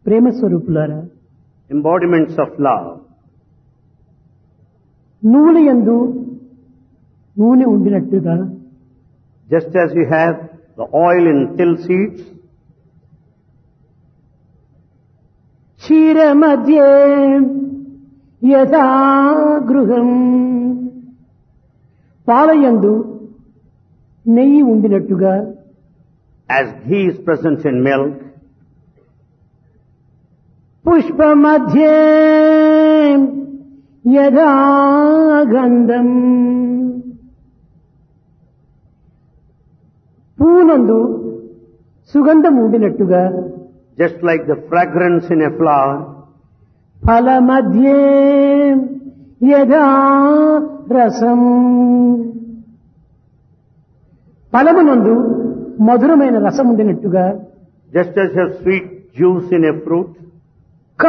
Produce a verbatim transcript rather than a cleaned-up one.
ప్రేమ స్వరూపులారా, embodiments of love. నువ్వుల యందు నూనె ఉండినట్టుగా Just as you have the oil in till seeds, క్షీర మధ్యే యథా గృహం, పాలయందు నెయ్యి ఉండినట్టుగా as ghee is present in milk, Pushpa మధ్యే యథా గంధం, పూనందు సుగంధం ఉండినట్టుగా just like the fragrance in a flower, ఫల మధ్యే యథా రసం, ఫలమునందు మధురమైన రసం ఉండినట్టుగా just as you have sweet juice in a fruit,